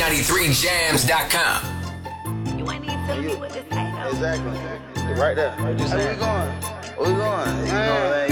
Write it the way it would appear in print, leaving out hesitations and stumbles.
Z93Jams.com. You ain't need to tell me what to say, though. Exactly. Right there. Where we going? Where we going? You know what I mean?